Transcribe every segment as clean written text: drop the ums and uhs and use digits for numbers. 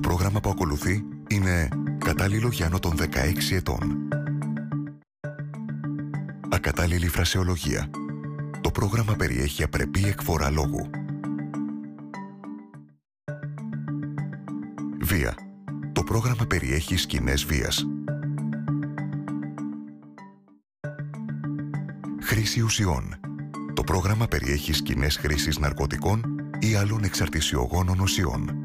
πρόγραμμα που ακολουθεί είναι κατάλληλο για άνω των 16 ετών. Ακατάλληλη φρασεολογία. Το πρόγραμμα περιέχει απρεπή εκφορά λόγου. Βία. Το πρόγραμμα περιέχει σκηνές βίας. Χρήση ουσιών. Το πρόγραμμα περιέχει σκηνές χρήσης ναρκωτικών ή άλλων εξαρτησιογόνων ουσιών.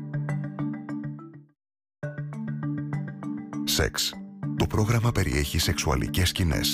Σεξ. Το πρόγραμμα περιέχει σεξουαλικές σκηνές.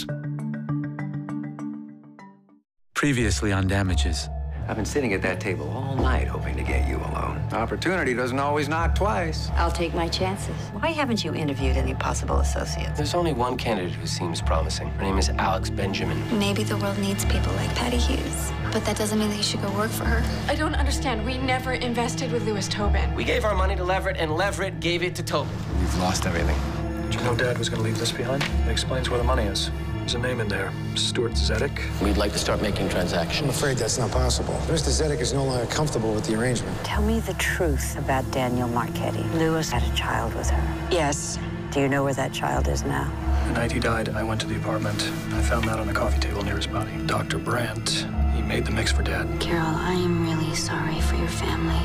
Previously on Damages. I've been sitting at that table all night hoping to get you alone. Opportunity doesn't always knock twice. I'll take my chances. Why haven't you interviewed any possible associates? There's only one candidate who seems promising. Her name is Alex Benjamin. Maybe the world needs people like Patty Hughes, but that doesn't mean that you should go work for her. I don't understand. We never invested with Louis Tobin. We gave our money to Leverett, and Leverett gave it to Tobin. We've lost everything. Did you know Dad was going to leave this behind? It explains where the money is. There's a name in there, Stuart Zedek. We'd like to start making transactions. I'm afraid that's not possible. Mr. Zedek is no longer comfortable with the arrangement. Tell me the truth about Daniel Marchetti. Louis had a child with her. Yes. Do you know where that child is now? The night he died, I went to the apartment. I found that on the coffee table near his body. Dr. Brandt, he made the mix for Dad. Carol, I am really sorry for your family.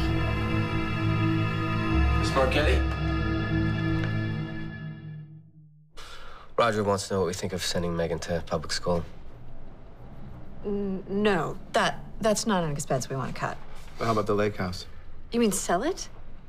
Miss Marchetti? Roger wants to know what we think of sending Megan to public school. No, that's not an expense we want to cut. Well, how about the lake house? You mean sell it?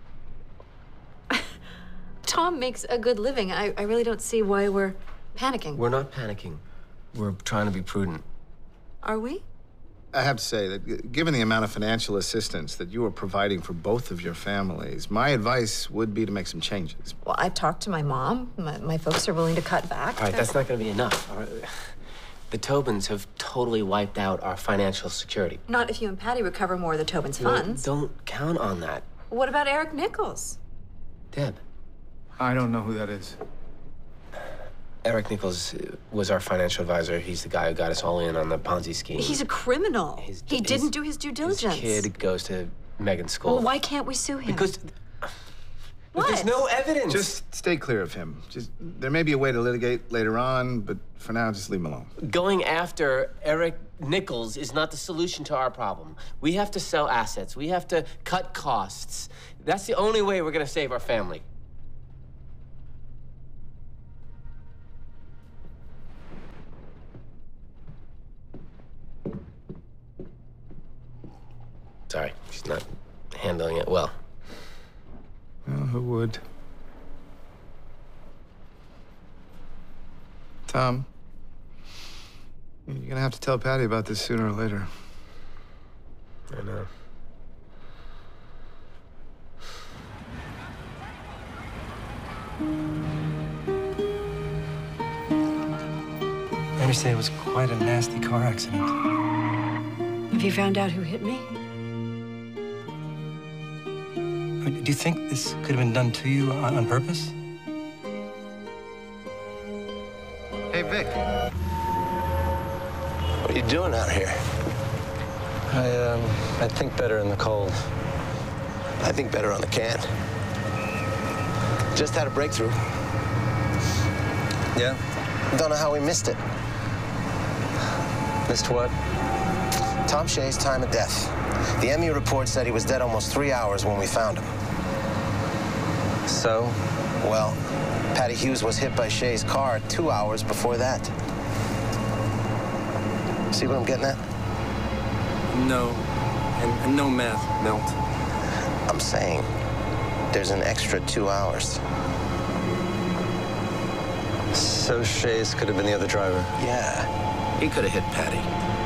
Tom makes a good living. I really don't see why we're panicking. We're not panicking. We're trying to be prudent. Are we? I have to say that given the amount of financial assistance that you are providing for both of your families, my advice would be to make some changes. Well, I talked to my mom. My folks are willing to cut back. All right, that's not going to be enough. The Tobins have totally wiped out our financial security. Not if you and Patty recover more of the Tobin's funds. Don't count on that. What about Eric Nichols? Deb. I don't know who that is. Eric Nichols was our financial advisor. He's the guy who got us all in on the Ponzi scheme. He's a criminal. He didn't do his due diligence. His kid goes to Megan's school. Well, why can't we sue him? Because... What? There's no evidence. Just stay clear of him. There may be a way to litigate later on, but for now, just leave him alone. Going after Eric Nichols is not the solution to our problem. We have to sell assets. We have to cut costs. That's the only way we're going to save our family. Sorry, she's not handling it well. Well, who would? Tom, you're gonna have to tell Patty about this sooner or later. I know. I understand it was quite a nasty car accident. Have you found out who hit me? Do you think this could have been done to you on purpose? Hey, Vic. What are you doing out here? I think better in the cold. I think better on the can. Just had a breakthrough. Yeah? Don't know how we missed it. Missed what? Tom Shea's time of death. The ME report said he was dead almost 3 hours when we found him. So? Well, Patty Hughes was hit by Shea's car 2 hours before that. See what I'm getting at? No. And no math, Milt. I'm saying there's an extra 2 hours. So Shea's could have been the other driver? Yeah. He could have hit Patty.